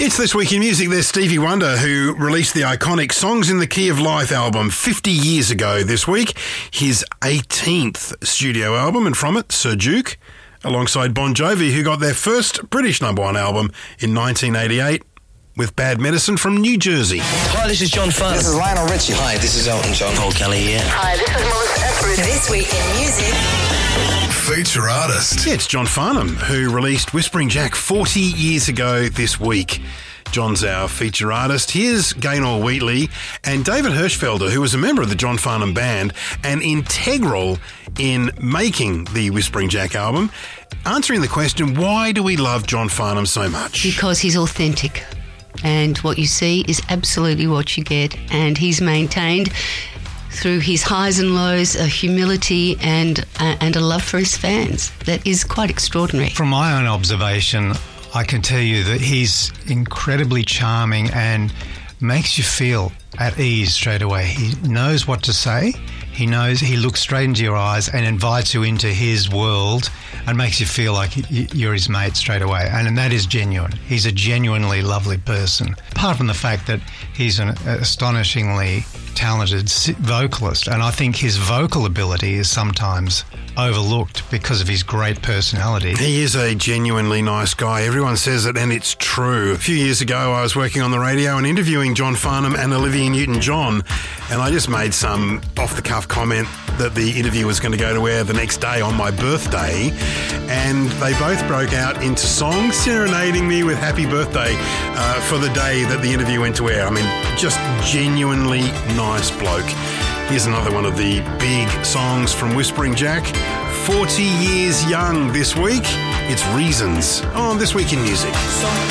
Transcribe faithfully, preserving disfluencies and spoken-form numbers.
It's This Week in Music. There's Stevie Wonder, who released the iconic Songs in the Key of Life album fifty years ago this week, his eighteenth studio album, and from it, Sir Duke, alongside Bon Jovi, who got their first British number one album in nineteen eighty-eight with Bad Medicine from New Jersey. Hi, this is John Farnham. This is Lionel Richie. Hi, this is Elton John. Paul Kelly here. Hi, this is Melissa Etheridge. This Week in Music. Feature artist. Yeah, it's John Farnham, who released Whispering Jack forty years ago this week. John's our feature artist. Here's Gaynor Wheatley and David Hirschfelder, who was a member of the John Farnham Band and integral in making the Whispering Jack album, answering the question, why do we love John Farnham so much? Because he's authentic, and what you see is absolutely what you get, and he's maintained through his highs and lows a humility and uh, and a love for his fans that is quite extraordinary. From my own observation, I can tell you that he's incredibly charming and makes you feel at ease straight away. He knows what to say. He knows, he looks straight into your eyes and invites you into his world and makes you feel like you're his mate straight away. And that is genuine. He's a genuinely lovely person. Apart from the fact that he's an astonishingly talented vocalist, and I think his vocal ability is sometimes overlooked because of his great personality. He is a genuinely nice guy. Everyone says it, and it's true. A few years ago, I was working on the radio and interviewing John Farnham and Olivia Newton-John, and I just made some off-the-cuff comment that the interview was going to go to air the next day on my birthday, and they both broke out into songs serenading me with happy birthday uh, for the day that the interview went to air. I mean, just genuinely nice bloke. Here's another one of the big songs from Whispering Jack. forty years young this week. It's Reasons on This Week in Music. Some